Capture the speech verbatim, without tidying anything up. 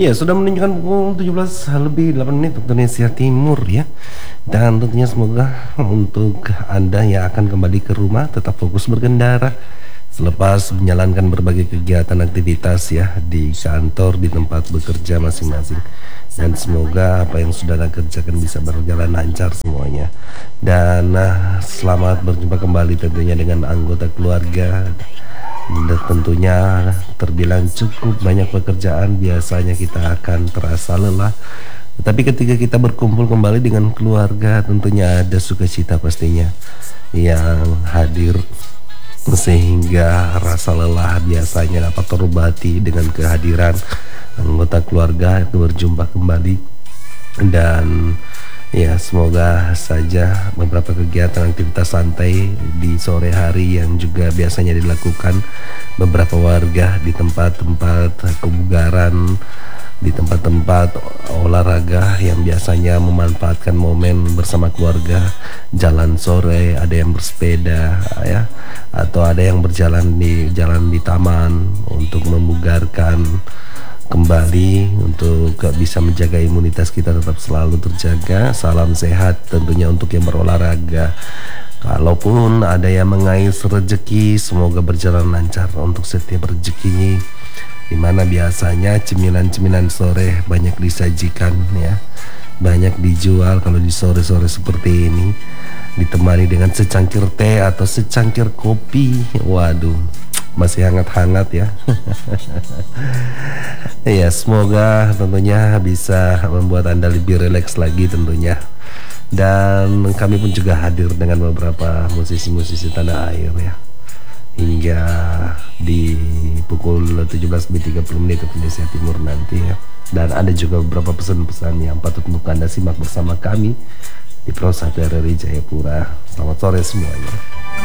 Ya, sudah menunjukkan pukul tujuh belas lebih delapan menit waktu Indonesia Timur ya. Dan tentunya semoga untuk Anda yang akan kembali ke rumah tetap fokus berkendara selepas menjalankan berbagai kegiatan aktivitas ya di kantor, di tempat bekerja masing-masing. Dan semoga apa yang sudah Anda kerjakan bisa berjalan lancar semuanya. Dan nah, selamat berjumpa kembali tentunya dengan anggota keluarga. Dan tentunya terbilang cukup banyak pekerjaan, biasanya kita akan terasa lelah. Tapi ketika kita berkumpul kembali dengan keluarga, tentunya ada sukacita pastinya yang hadir, sehingga rasa lelah biasanya dapat terobati dengan kehadiran anggota keluarga itu berjumpa kembali. Dan ya, semoga saja beberapa kegiatan aktivitas santai di sore hari yang juga biasanya dilakukan beberapa warga di tempat-tempat kebugaran, di tempat-tempat olahraga yang biasanya memanfaatkan momen bersama keluarga, jalan sore, ada yang bersepeda ya, atau ada yang berjalan di jalan di taman untuk membugarkan kembali, untuk bisa menjaga imunitas kita tetap selalu terjaga. Salam sehat tentunya untuk yang berolahraga. Kalaupun ada yang mengais rezeki, semoga berjalan lancar untuk setiap rezeki, dimana biasanya cemilan-cemilan sore banyak disajikan ya, banyak dijual kalau di sore-sore seperti ini, ditemani dengan secangkir teh atau secangkir kopi. Waduh, masih hangat-hangat ya. Ya, semoga tentunya bisa membuat Anda lebih rileks lagi tentunya. Dan kami pun juga hadir dengan beberapa musisi-musisi tanah air ya, hingga di pukul tujuh belas lebih tiga puluh menit waktu Indonesia Timur nanti ya. Dan ada juga beberapa pesan-pesan yang patut untuk Anda simak bersama kami di Prosat R R I Jayapura. Selamat sore semuanya.